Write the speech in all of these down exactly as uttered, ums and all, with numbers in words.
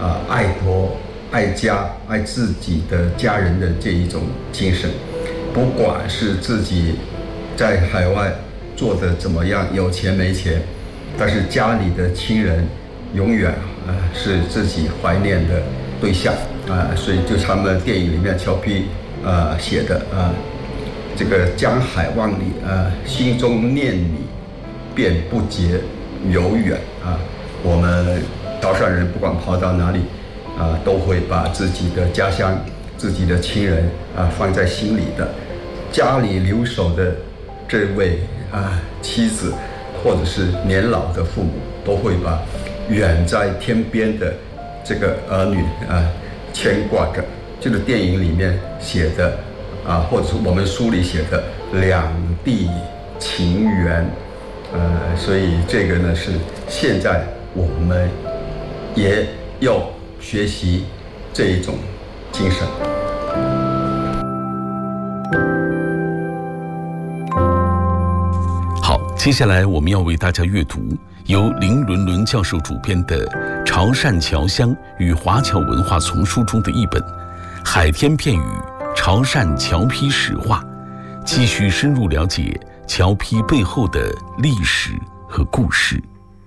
啊爱国、爱家、爱自己的家人的这一种精神。不管是自己在海外做的怎么样，有钱没钱，但是家里的亲人永远啊是自己怀念的对象啊，所以就他们电影里面乔皮啊写的啊，这个江海万里啊，心中念你，便不觉遥远啊。我们潮汕人不管跑到哪里啊，都会把自己的家乡、自己的亲人啊放在心里的。家里留守的这位啊妻子，或者是年老的父母，都会把远在天边的这个儿女啊牵挂着。这个电影里面写的啊，或者是我们书里写的两地情缘，呃，所以这个呢是现在我们也要学习这一种精神。 好，接下来我们要为大家阅读由林伦伦教授主编的《潮汕侨乡与华侨文化丛书》中的一本《海天片语：潮汕侨批史话》，继续深入了解侨批背后的历史和故事。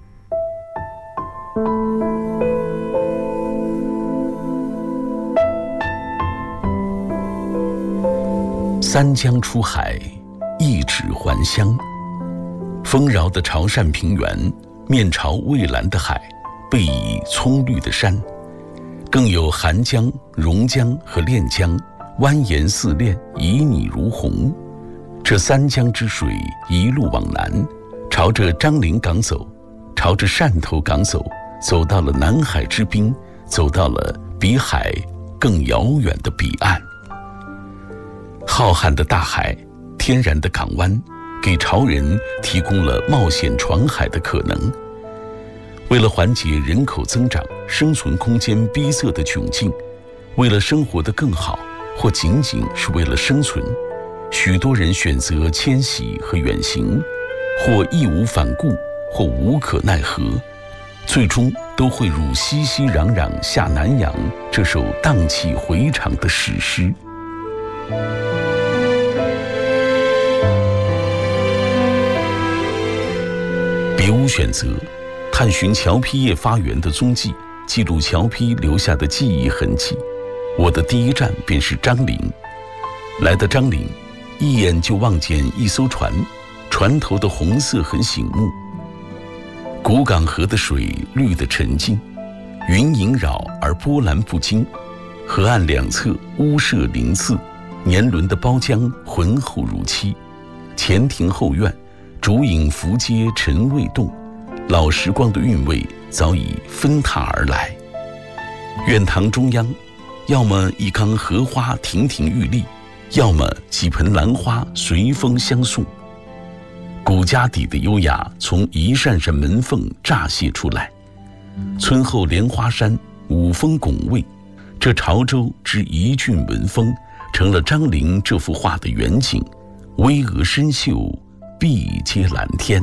三江出海，一指还乡。丰饶的潮汕平原，面朝蔚蓝的海，背倚葱绿的山，更有韩江、榕江和练江，蜿蜒似练，旖旎如虹。这三江之水一路往南，朝着樟林港走，朝着汕头港走，走到了南海之滨，走到了比海更遥远的彼岸。浩瀚的大海，天然的港湾，给潮人提供了冒险闯海的可能。为了缓解人口增长、生存空间逼仄的窘境，为了生活得更好，或仅仅是为了生存，许多人选择迁徙和远行，或义无反顾，或无可奈何，最终都汇入《熙熙攘攘下南洋》这首荡气回肠的史诗。别无选择，探寻侨批业发源的踪迹，记录侨批留下的记忆痕迹。我的第一站便是樟林。来到樟林，一眼就望见一艘船，船头的红色很醒目。古港河的水绿得沉静，云萦绕而波澜不惊。河岸两侧屋舍鳞次，年轮的包浆浑厚如漆。前庭后院，竹影浮阶尘未动，老时光的韵味早已纷沓而来。院堂中央，要么一缸荷花亭亭玉立，要么几盆兰花随风相送。古家底的优雅从一扇扇门缝乍泄出来。村后莲花山，五峰拱卫，这潮州之一郡文峰，成了樟林这幅画的远景。巍峨深秀，碧阶蓝天。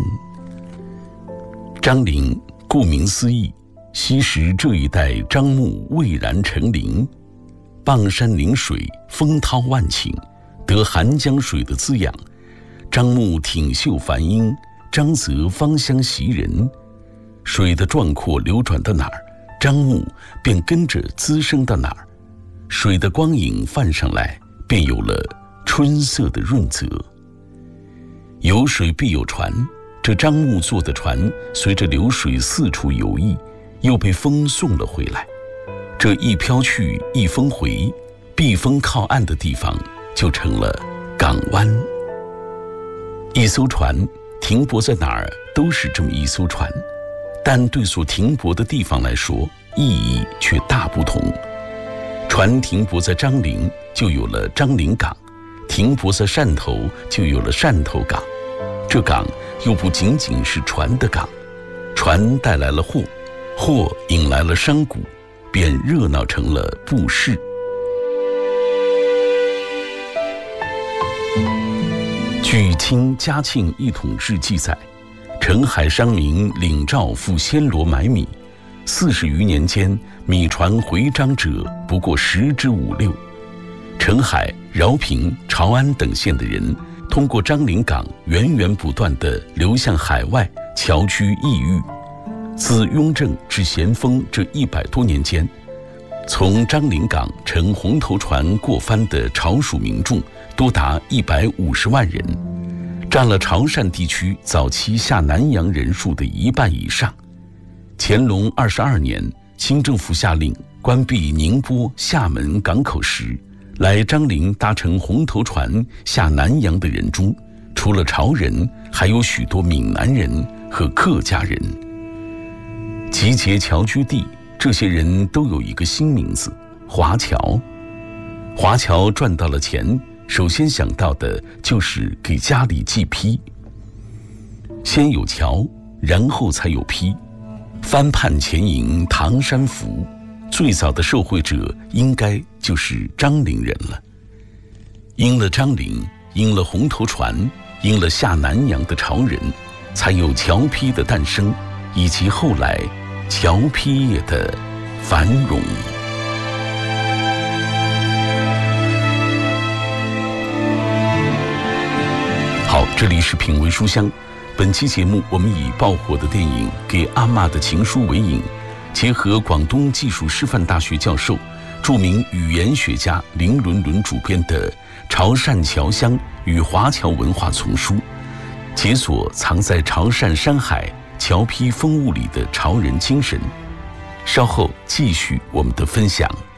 樟林顾名思义，昔时这一带樟木蔚然成林，傍山临水，风涛万顷，得韩江水的滋养。樟木挺秀繁英，张泽芳香袭人。水的壮阔流转到哪儿，樟木便跟着滋生到哪儿。水的光影泛上来，便有了春色的润泽。有水必有船，这樟木做的船随着流水四处游弋，又被风送了回来。这一飘去一风回，避风靠岸的地方就成了港湾。一艘船停泊在哪儿都是这么一艘船，但对所停泊的地方来说，意义却大不同。船停泊在樟林，就有了樟林港；停泊在汕头，就有了汕头港。这港又不仅仅是船的港，船带来了货，货引来了商贾，便热闹成了布市。据清嘉庆一统志记载，澄海商民领诏赴暹罗买米， 四十余年间，米船回漳者不过十之五六。澄海、饶平、潮安等县的人，通过张陵港源源不断地流向海外侨居异域。自雍正至咸丰这一百多年间，从张陵港乘红头船过番的潮属民众多达一百五十万人，占了潮汕地区早期下南洋人数的一半以上。乾隆二十二年，清政府下令关闭宁波、厦门港口时，来张陵搭乘红头船下南洋的人中，除了潮人，还有许多闽南人和客家人。集结侨居地，这些人都有一个新名字——华侨。华侨赚到了钱，首先想到的就是给家里寄批。先有侨，然后才有批。翻判前营唐山府，最早的受贿者应该就是张陵人了。因了张陵，因了红头船，因了下南洋的潮人，才有侨批的诞生，以及后来侨批业的繁荣。好，这里是品味书香。本期节目我们以爆火的电影《给阿嬷的情书》为引，结合广东技术师范大学教授、著名语言学家林伦伦主编的《潮汕侨乡与华侨文化丛书》，解锁藏在潮汕山海侨批风物里的潮人精神。稍后继续我们的分享。